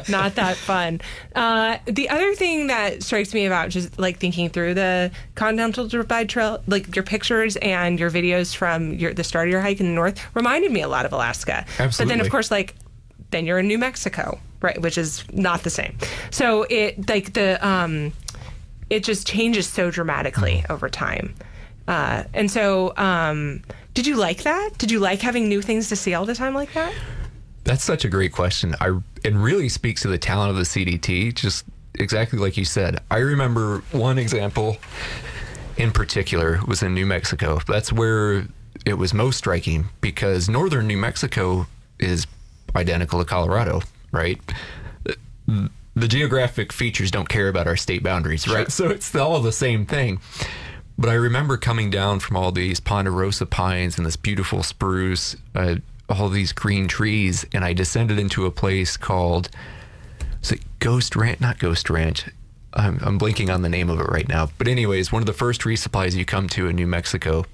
Not that fun. The other thing that strikes me about just like thinking through the Continental Divide Trail, like your pictures and your videos from the start of your hike in the north reminded me a lot of Alaska. Absolutely. But then, of course, then you're in New Mexico, right? Which is not the same. So it just changes so dramatically over time. And so, did you like that? Did you like having new things to see all the time like that? That's such a great question. It really speaks to the talent of the CDT, just exactly like you said. I remember one example in particular was in New Mexico. That's where it was most striking because northern New Mexico is identical to Colorado, right? The geographic features don't care about our state boundaries, right? Sure. So it's all the same thing. But I remember coming down from all these ponderosa pines and this beautiful spruce, all these green trees, and I descended into a place called, was it Ghost Ranch? Not Ghost Ranch. I'm blanking on the name of it right now. But anyways, one of the first resupplies you come to in New Mexico.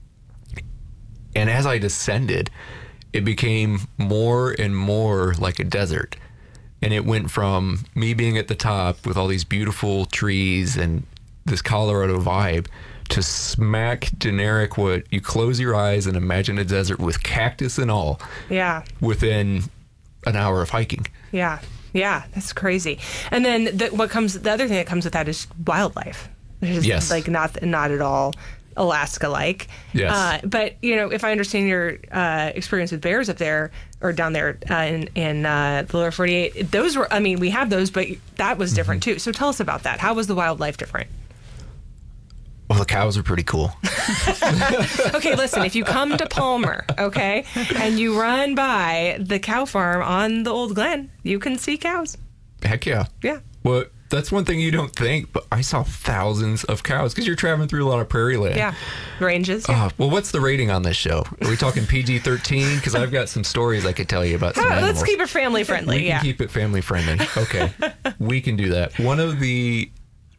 And as I descended, it became more and more like a desert. And it went from me being at the top with all these beautiful trees and this Colorado vibe to smack generic what you close your eyes and imagine a desert with cactus and all. Yeah. Within an hour of hiking. Yeah. Yeah. That's crazy. And then the other thing that comes with that is wildlife. Yes. Like not at all Alaska-like. Yes. But, if I understand your experience with bears up there or down there in the lower 48, those were, we have those, but that was different too. So tell us about that. How was the wildlife different? Well, the cows are pretty cool. Okay, listen, if you come to Palmer, okay, and you run by the cow farm on the Old Glen, you can see cows. Heck yeah. Yeah. Well, that's one thing you don't think, but I saw thousands of cows because you're traveling through a lot of prairie land. Yeah. Ranges. Yeah. Well, what's the rating on this show? Are we talking PG-13? Because I've got some stories I could tell you about some animals. Let's keep it family friendly. We can keep it family friendly. Okay. We can do that. One of the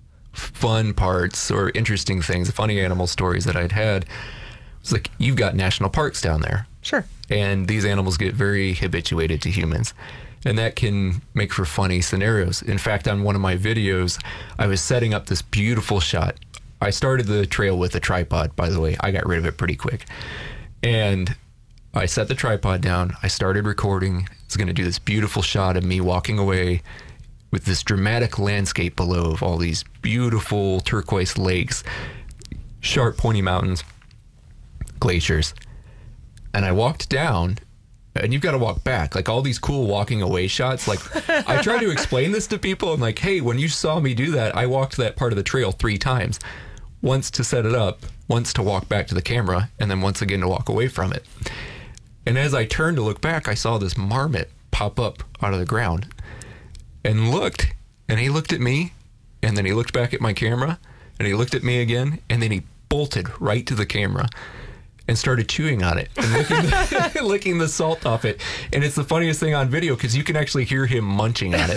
fun parts or interesting things, the funny animal stories that I'd had was like, you've got national parks down there. Sure. And these animals get very habituated to humans. And that can make for funny scenarios. In fact, on one of my videos, I was setting up this beautiful shot. I started the trail with a tripod, by the way. I got rid of it pretty quick. And I set the tripod down. I started recording. I was going to do this beautiful shot of me walking away with this dramatic landscape below of all these beautiful turquoise lakes, sharp pointy mountains, glaciers. And I walked down, and you've got to walk back, like all these cool walking away shots. Like I try to explain this to people. I'm like, hey, when you saw me do that, I walked that part of the trail 3 times. Once to set it up, once to walk back to the camera, and then once again to walk away from it. And as I turned to look back, I saw this marmot pop up out of the ground. And looked, and he looked at me, and then he looked back at my camera, and he looked at me again, and then he bolted right to the camera and started chewing on it and licking the salt off it. And it's the funniest thing on video because you can actually hear him munching on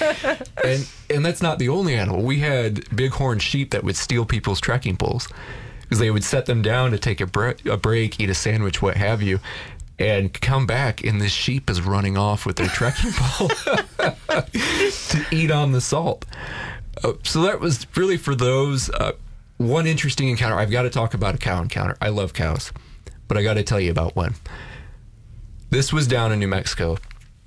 it. And that's not the only animal. We had bighorn sheep that would steal people's trekking poles because they would set them down to take a break, eat a sandwich, what have you, and come back, and this sheep is running off with their trekking pole to eat on the salt. So that was really for those. One interesting encounter. I've got to talk about a cow encounter. I love cows, but I got to tell you about one. This was down in New Mexico,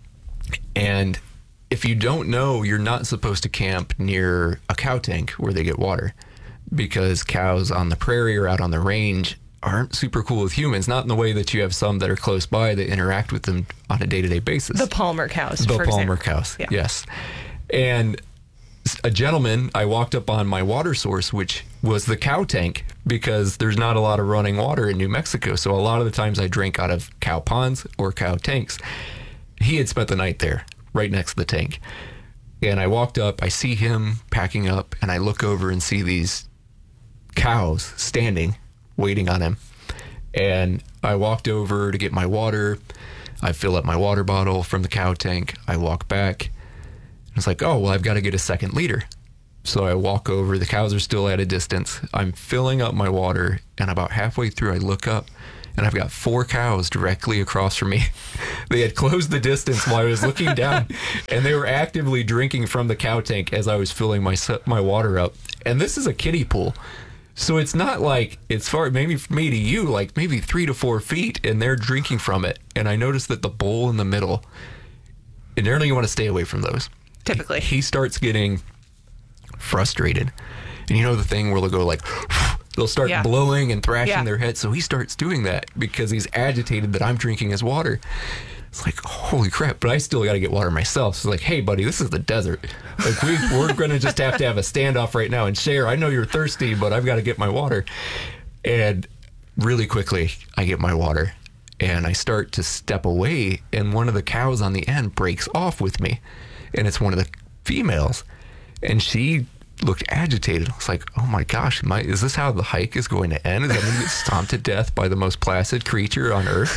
and if you don't know, you're not supposed to camp near a cow tank where they get water because cows on the prairie or out on the range aren't super cool with humans, not in the way that you have some that are close by that interact with them on a day-to-day basis. The Palmer cows, for example. Palmer cows, yeah. Yes. And a gentleman, I walked up on my water source, which was the cow tank, because there's not a lot of running water in New Mexico. So a lot of the times I drank out of cow ponds or cow tanks. He had spent the night there, right next to the tank. And I walked up, I see him packing up, and I look over and see these cows standing, waiting on him. And I walked over to get my water. I fill up my water bottle from the cow tank. I walk back. It's like, oh, well, I've got to get a second liter. So I walk over. The cows are still at a distance. I'm filling up my water, and about halfway through, I look up, and I've got 4 cows directly across from me. They had closed the distance while I was looking down, and they were actively drinking from the cow tank as I was filling my water up. And this is a kiddie pool. So it's not like it's far, maybe from me to you, like maybe 3 to 4 feet, and they're drinking from it. And I noticed that the bowl in the middle, ordinarily you want to stay away from those. Typically. He starts getting frustrated. And you know the thing where they'll go like, they'll start blowing and thrashing their head. So he starts doing that because he's agitated that I'm drinking his water. It's like, holy crap, but I still got to get water myself. So it's like, hey, buddy, this is the desert. Like, we're going to just have a standoff right now and share. I know you're thirsty, but I've got to get my water. And really quickly, I get my water. And I start to step away, and one of the cows on the end breaks off with me. And it's one of the females. And she looked agitated. I was like, oh my gosh, is this how the hike is going to end? Is I'm going to get stomped to death by the most placid creature on earth?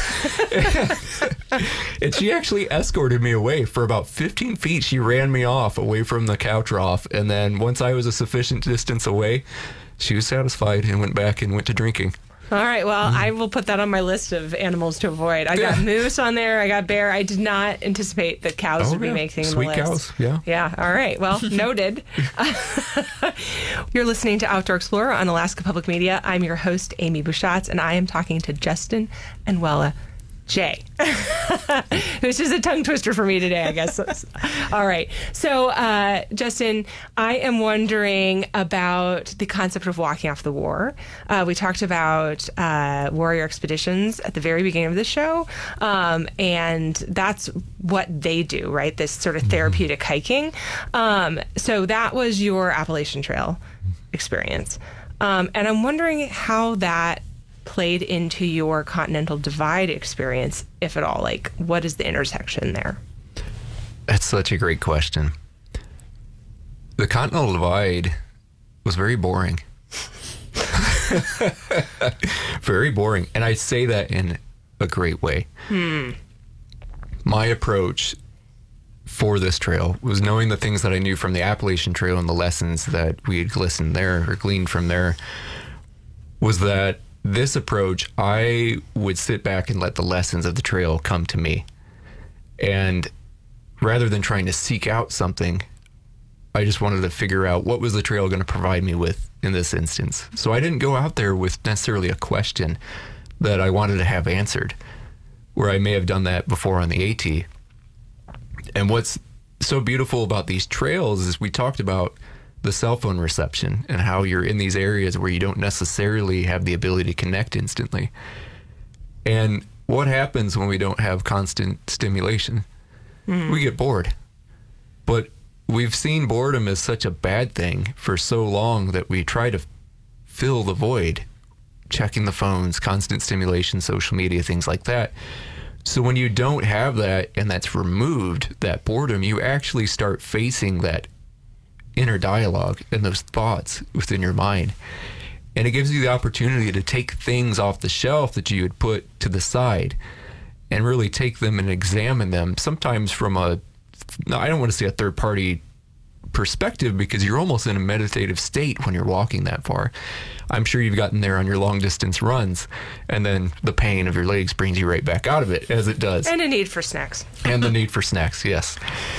And she actually escorted me away for about 15 feet. She ran me off away from the cow trough. And then once I was a sufficient distance away, she was satisfied and went back and went to drinking. All right. Well, I will put that on my list of animals to avoid. I got moose on there. I got bear. I did not anticipate that cows would be making the list. Sweet cows. Yeah. Yeah. All right. Well, noted. You're listening to Outdoor Explorer on Alaska Public Media. I'm your host, Amy Buschatz, and I am talking to Justin and Wella J, which is a tongue twister for me today, I guess. All right. So, Justin, I am wondering about the concept of walking off the war. We talked about warrior expeditions at the very beginning of the show, and that's what they do, right? This sort of therapeutic hiking. So that was your Appalachian Trail experience. And I'm wondering how that played into your Continental Divide experience, if at all. Like, what is the intersection there? That's such a great question. The Continental Divide was very boring. Very boring. And I say that in a great way. My approach for this trail was knowing the things that I knew from the Appalachian Trail and the lessons that we had gleaned from there, was that this approach, I would sit back and let the lessons of the trail come to me. And rather than trying to seek out something, I just wanted to figure out what was the trail going to provide me with in this instance. So I didn't go out there with necessarily a question that I wanted to have answered, where I may have done that before on the AT. And what's so beautiful about these trails is we talked about the cell phone reception and how you're in these areas where you don't necessarily have the ability to connect instantly. And what happens when we don't have constant stimulation? We get bored. But we've seen boredom as such a bad thing for so long that we try to fill the void, checking the phones, constant stimulation, social media, things like that. So when you don't have that and that's removed, that boredom, you actually start facing that inner dialogue and those thoughts within your mind. And it gives you the opportunity to take things off the shelf that you had put to the side and really take them and examine them, sometimes from I don't want to say a third party perspective, because you're almost in a meditative state when you're walking that far. I'm sure you've gotten there on your long distance runs, and then the pain of your legs brings you right back out of it, as it does. And a need for snacks. And the need for snacks, yes.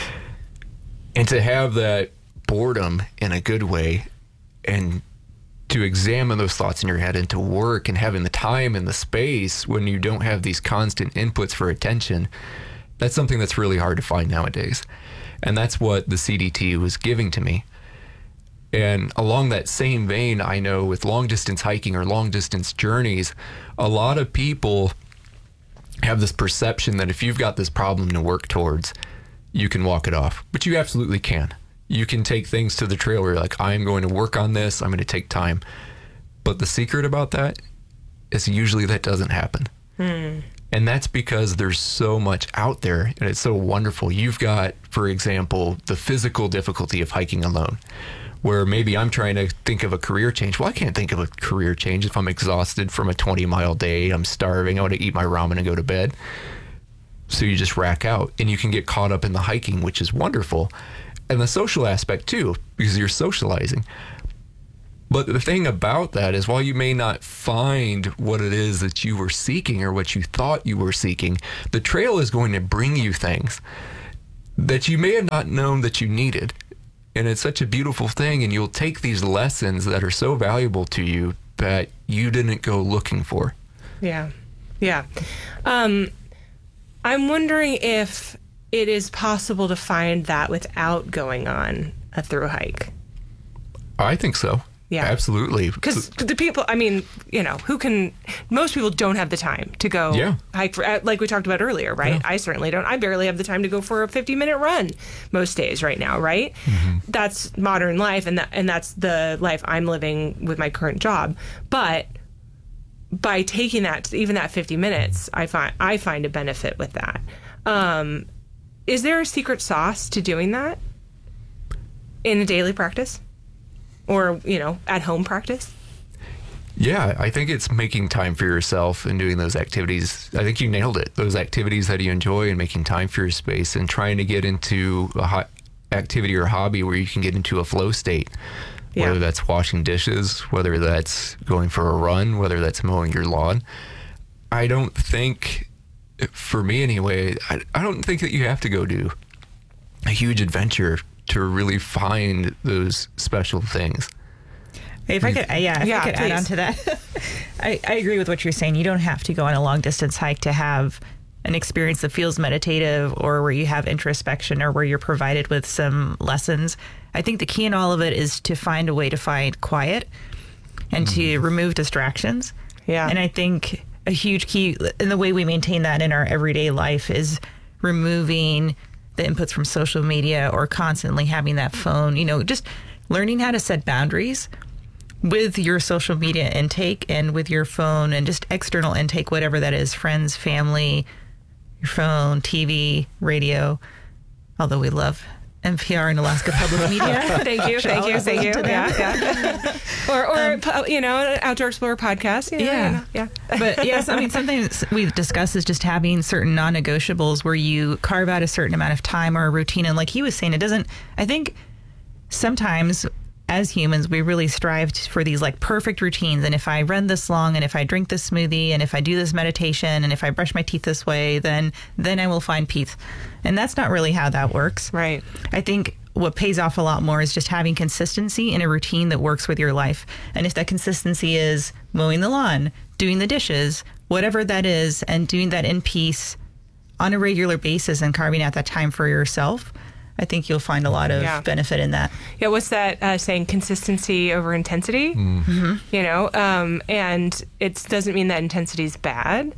And to have that boredom in a good way, and to examine those thoughts in your head, and to work and having the time and the space when you don't have these constant inputs for attention, that's something that's really hard to find nowadays. And that's what the CDT was giving to me. And along that same vein, I know with long distance hiking or long distance journeys, a lot of people have this perception that if you've got this problem to work towards, you can walk it off, but you absolutely can. You can take things to the trail where you're like, I'm going to work on this, I'm going to take time. But the secret about that is usually that doesn't happen. And that's because there's so much out there, and it's so wonderful. You've got, for example, the physical difficulty of hiking alone, where maybe I'm trying to think of a career change. Well, I can't think of a career change if I'm exhausted from a 20-mile day, I'm starving, I want to eat my ramen and go to bed. So you just rack out, and you can get caught up in the hiking, which is wonderful. And the social aspect too, because you're socializing. But the thing about that is, while you may not find what it is that you were seeking or what you thought you were seeking, the trail is going to bring you things that you may have not known that you needed. And it's such a beautiful thing, and you'll take these lessons that are so valuable to you that you didn't go looking for. Yeah. Yeah. I'm wondering if it is possible to find that without going on a through hike. I think so. Yeah. Absolutely. Because the people, I mean, most people don't have the time to go hike for, like we talked about earlier, right? I certainly don't. I barely have the time to go for a 50-minute run most days right now, right? Mm-hmm. That's modern life, and that's the life I'm living with my current job. But by taking that, even that 50 minutes, I find a benefit with that. Is there a secret sauce to doing that in a daily practice? Or, at home practice? Yeah, I think it's making time for yourself and doing those activities. I think you nailed it. Those activities that you enjoy and making time for your space and trying to get into a activity or hobby where you can get into a flow state. Yeah. Whether that's washing dishes, whether that's going for a run, whether that's mowing your lawn. I don't think, for me anyway, I don't think that you have to go do a huge adventure to really find those special things. If I could add on to that, I agree with what you're saying. You don't have to go on a long distance hike to have an experience that feels meditative or where you have introspection or where you're provided with some lessons. I think the key in all of it is to find a way to find quiet and to remove distractions. Yeah. And I think a huge key in the way we maintain that in our everyday life is removing the inputs from social media or constantly having that phone, just learning how to set boundaries with your social media intake and with your phone and just external intake, whatever that is, friends, family, your phone, TV, radio, although we love NPR and Alaska Public Media. Thank you. Yeah. Or Outdoor Explorer podcast. Yeah. But yes, something we've discussed is just having certain non-negotiables where you carve out a certain amount of time or a routine. And like he was saying, I think sometimes as humans, we really strive for these like perfect routines. And if I run this long and if I drink this smoothie and if I do this meditation and if I brush my teeth this way, then I will find peace. And that's not really how that works. Right. I think what pays off a lot more is just having consistency in a routine that works with your life. And if that consistency is mowing the lawn, doing the dishes, whatever that is, and doing that in peace on a regular basis and carving out that time for yourself, I think you'll find a lot of benefit in that. Yeah, what's that saying? Consistency over intensity. Mm-hmm. And it doesn't mean that intensity is bad,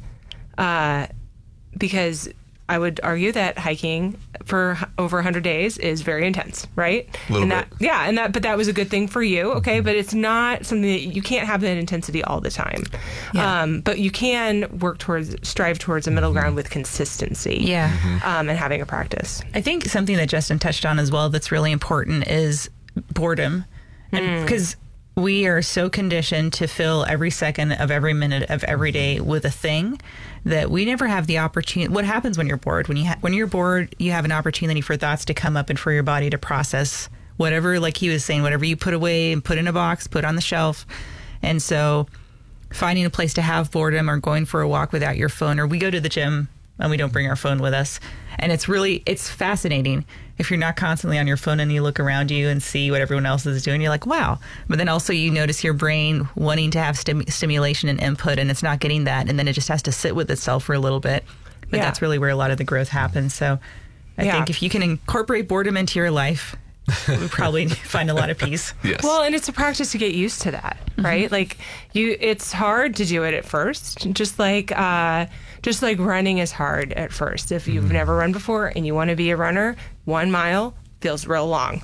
because I would argue that hiking for over 100 days is very intense, right? But that was a good thing for you, okay? Mm-hmm. But it's not something that you can't have that intensity all the time. Yeah. But you can strive towards a middle ground with consistency. Yeah. And having a practice. I think something that Justin touched on as well that's really important is boredom, and because we are so conditioned to fill every second of every minute of every day with a thing that we never have the opportunity. What happens when you're bored? When you're bored, you have an opportunity for thoughts to come up and for your body to process whatever, like he was saying, whatever you put away and put in a box, put on the shelf. And so finding a place to have boredom or going for a walk without your phone, or we go to the gym and we don't bring our phone with us. And it's fascinating if you're not constantly on your phone and you look around you and see what everyone else is doing. You're like, wow. But then also you notice your brain wanting to have stimulation and input, and it's not getting that. And then it just has to sit with itself for a little bit. But that's really where a lot of the growth happens. So I think if you can incorporate boredom into your life, we probably find a lot of peace. Yes. Well, and it's a practice to get used to that, right? Like it's hard to do it at first, just like running is hard at first. If you've never run before and you want to be a runner, 1 mile feels real long.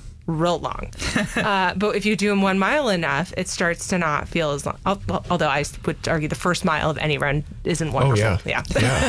But if you do them 1 mile enough, it starts to not feel as long. Although I would argue the first mile of any run isn't wonderful. Oh, yeah.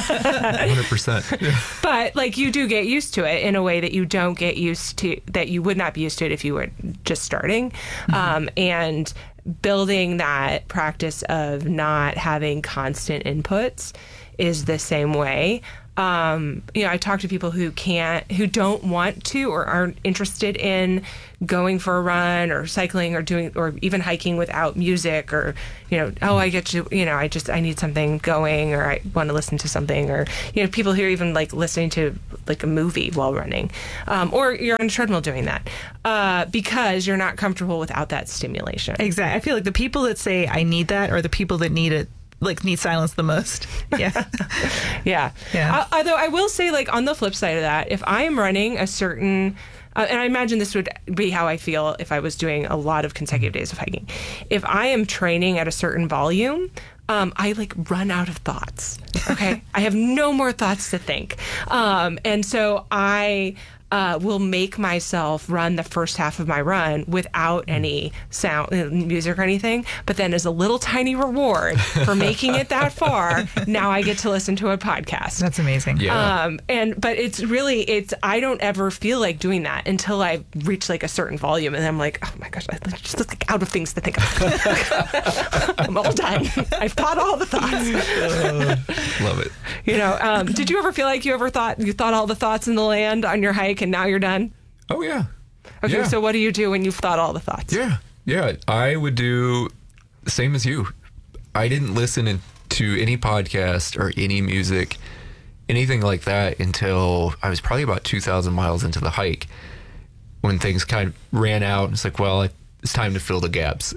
100%. But you do get used to it in a way that you don't get used to, that you would not be used to it if you were just starting. And building that practice of not having constant inputs is the same way. I talk to people who don't want to or aren't interested in going for a run or cycling or even hiking without music, or, I get you, I need something going, or I want to listen to something, or, people who are even like listening to like a movie while running, or you're on a treadmill doing that, because you're not comfortable without that stimulation. Exactly. I feel like the people that say I need that are the people that need it, like need silence the most. Yeah. Yeah. Although I will say, like, on the flip side of that, if I am running a certain, and I imagine this would be how I feel if I was doing a lot of consecutive days of hiking. If I am training at a certain volume, I like run out of thoughts. Okay. I have no more thoughts to think. And so I will make myself run the first half of my run without any sound, music or anything. But then as a little tiny reward for making it that far, now I get to listen to a podcast. That's amazing. Yeah. But I don't ever feel like doing that until I reach like a certain volume. And I'm like, oh my gosh, I'm just like out of things to think about. I'm all done. I've thought all the thoughts. Love it. Did you ever feel like you thought all the thoughts in the land on your hike and now you're done? Oh, yeah. Okay, Yeah. so what do you do when you've thought all the thoughts? Yeah. I would do the same as you. I didn't listen to any podcast or any music, anything like that, until I was probably about 2,000 miles into the hike, when things kind of ran out. It's like, well, it's time to fill the gaps.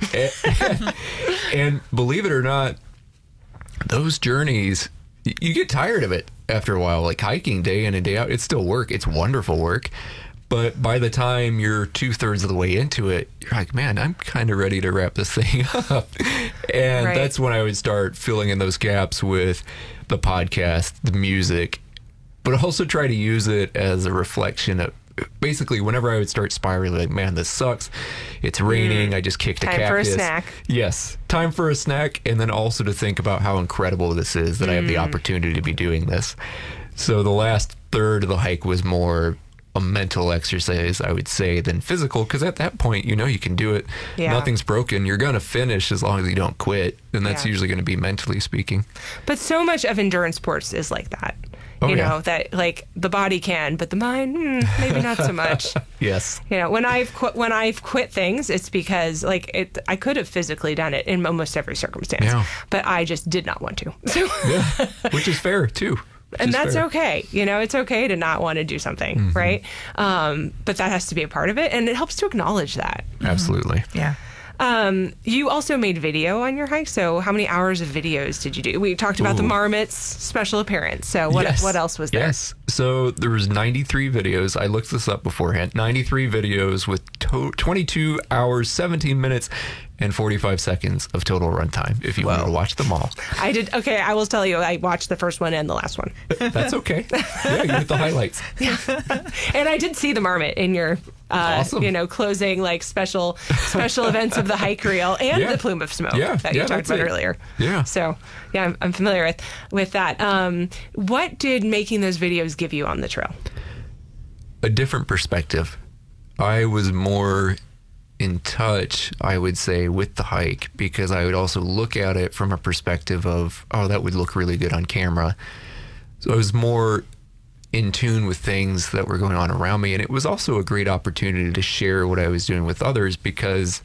And believe it or not, those journeys, you get tired of it after a while. Like hiking day in and day out, it's still work. It's wonderful work. But by the time you're 2/3 of the way into it, you're like, man, I'm kind of ready to wrap this thing up. And Right. that's when I would start filling in those gaps with the podcast, the music, but also try to use it as a reflection of, basically, whenever I would start spiraling, like, man, this sucks. It's raining. I just kicked a Time cactus. for a snack. Yes, time for a snack, and then also to think about how incredible this is that I have the opportunity to be doing this. So the last third of the hike was more a mental exercise, I would say, than physical, because at that point, you can do it. Yeah. Nothing's broken. You're going to finish as long as you don't quit, and that's Yeah. usually going to be mentally speaking. But so much of endurance sports is like that. Oh, you yeah. know, that like the body can, but the mind, maybe not so much. Yes. When I've quit things, it's because I could have physically done it in almost every circumstance, Yeah. but I just did not want to. So, Yeah. Which is fair, too. and that's okay. It's okay to not want to do something, right? But that has to be a part of it, and it helps to acknowledge that. Absolutely. Yeah. You also made video on your hike. So how many hours of videos did you do? We talked about the Ooh. marmots special appearance. So what else was there? Yes. So there was 93 videos. I looked this up beforehand. 93 videos with 22 hours, 17 minutes, and 45 seconds of total runtime, if you want to watch them all. I did. Okay, I will tell you, I watched the first one and the last one. That's okay. Yeah, you get the highlights. And I did see the marmot in your, Awesome. closing special events of the hike reel and Yeah. the plume of smoke Yeah, that you talked that's about it. earlier. Yeah. So yeah, I'm familiar with that. What did making those videos give you on the trail? A different perspective. I was more in touch, I would say, with the hike, because I would also look at it from a perspective of, oh, that would look really good on camera. So I was more in tune with things that were going on around me. And it was also a great opportunity to share what I was doing with others, because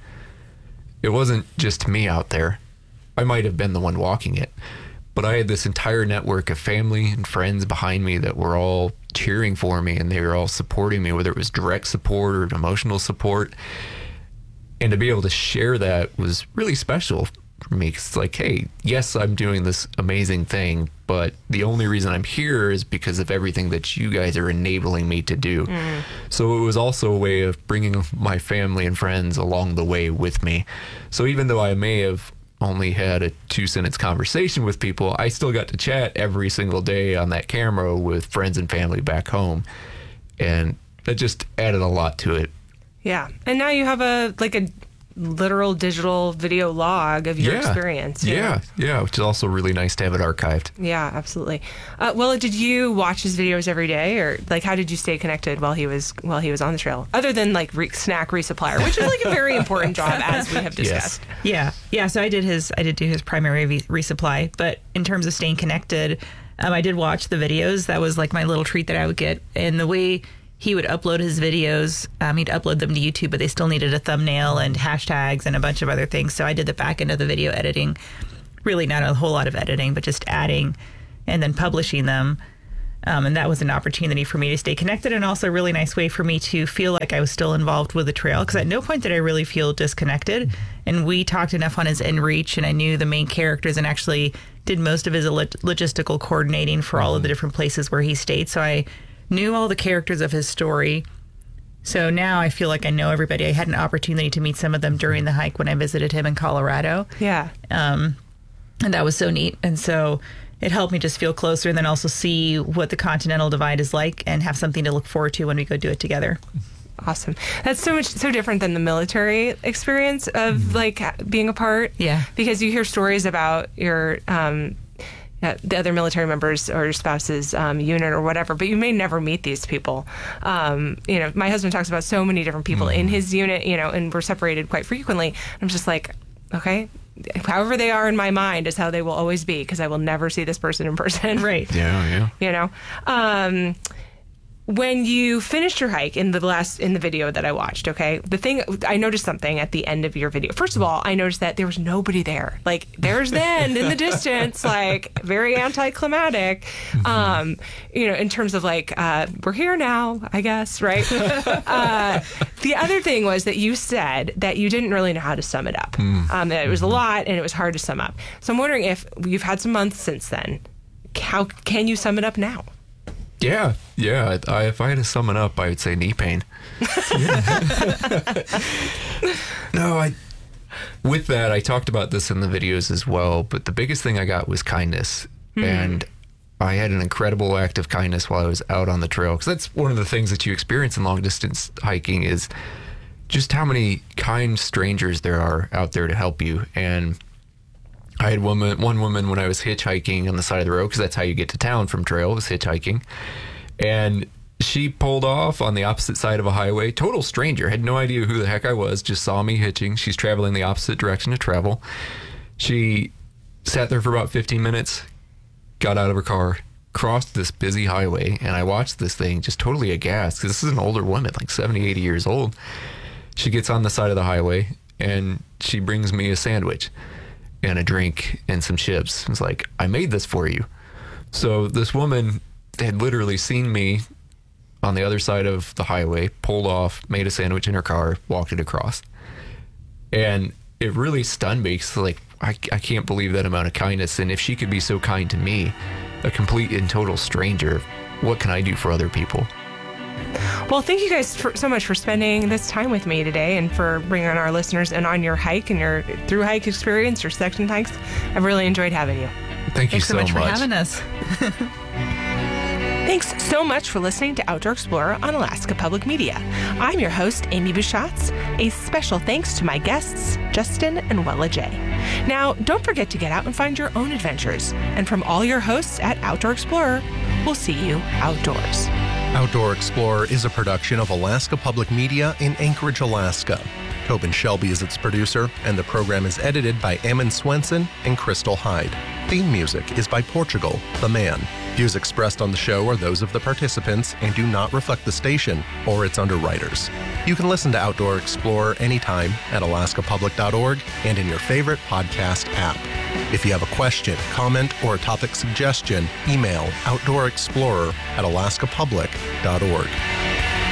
it wasn't just me out there. I might have been the one walking it, but I had this entire network of family and friends behind me that were all cheering for me, and they were all supporting me, whether it was direct support or emotional support. And to be able to share that was really special for me. It's like, hey, yes, I'm doing this amazing thing, but the only reason I'm here is because of everything that you guys are enabling me to do. So it was also a way of bringing my family and friends along the way with me. So even though I may have only had a 2-sentence conversation with people, I still got to chat every single day on that camera with friends and family back home. And that just added a lot to it. Yeah. And now you have a literal digital video log of your experience. Yeah, which is also really nice to have it archived. Yeah, absolutely. Well, did you watch his videos every day, or how did you stay connected while he was on the trail? Other than snack resupplier, which is a very important job, as we have discussed. Yeah. So I did do his primary resupply, but in terms of staying connected, I did watch the videos. That was like my little treat that I would get. And the way he would upload his videos, he'd upload them to YouTube, but they still needed a thumbnail and hashtags and a bunch of other things. So I did the back end of the video editing. Really not a whole lot of editing, but just adding and then publishing them. And that was an opportunity for me to stay connected, and also a really nice way for me to feel like I was still involved with the trail, because at no point did I really feel disconnected. And we talked enough on his inReach, and I knew the main characters and actually did most of his logistical coordinating for all of the different places where he stayed. So I knew all the characters of his story. So now I feel like I know everybody. I had an opportunity to meet some of them during the hike when I visited him in Colorado. Yeah. And that was so neat. And so it helped me just feel closer, and then also see what the Continental Divide is like and have something to look forward to when we go do it together. Awesome. That's so different than the military experience of like being a part. Yeah. Because you hear stories about your the other military members or your spouse's unit or whatever, but you may never meet these people. My husband talks about so many different people in his unit, and we're separated quite frequently. I'm just like, okay, however they are in my mind is how they will always be, because I will never see this person in person. Right. Yeah. When you finished your hike in the video that I watched, okay, I noticed something at the end of your video. First of all, I noticed that there was nobody there. Like, there's the end in the distance, like very anticlimactic, in terms of like, we're here now, I guess, right? The other thing was that you said that you didn't really know how to sum it up. That it was a lot and it was hard to sum up. So I'm wondering if you've had some months since then, how can you sum it up now? Yeah. If I had to sum it up, I would say knee pain. With that, I talked about this in the videos as well, but the biggest thing I got was kindness. And I had an incredible act of kindness while I was out on the trail, because that's one of the things that you experience in long distance hiking is just how many kind strangers there are out there to help you. And I had one woman when I was hitchhiking on the side of the road, because that's how you get to town from trail, was hitchhiking. And she pulled off on the opposite side of a highway, total stranger, had no idea who the heck I was, just saw me hitching. She's traveling the opposite direction to travel. She sat there for about 15 minutes, got out of her car, crossed this busy highway, and I watched this thing just totally aghast, because this is an older woman, like 70, 80 years old. She gets on the side of the highway, and she brings me a sandwich and a drink and some chips. It's like, I made this for you. So this woman had literally seen me on the other side of the highway, pulled off, made a sandwich in her car, walked it across. And it really stunned me, because like, I can't believe that amount of kindness. And if she could be so kind to me, a complete and total stranger, what can I do for other people? Well, thank you guys so much for spending this time with me today, and for bringing our listeners in on your hike and your through hike experience, your section hikes. I've really enjoyed having you. Thank you Thanks so much for having us. Thanks so much for listening to Outdoor Explorer on Alaska Public Media. I'm your host, Amy Buschatz. A special thanks to my guests, Justin and Wella J. Now, don't forget to get out and find your own adventures. And from all your hosts at Outdoor Explorer, we'll see you outdoors. Outdoor Explorer is a production of Alaska Public Media in Anchorage, Alaska. Tobin Shelby is its producer, and the program is edited by Eamon Swenson and Crystal Hyde. Theme music is by Portugal, The Man. Views expressed on the show are those of the participants and do not reflect the station or its underwriters. You can listen to Outdoor Explorer anytime at alaskapublic.org and in your favorite podcast app. If you have a question, comment, or a topic suggestion, email outdoorexplorer@alaskapublic.org.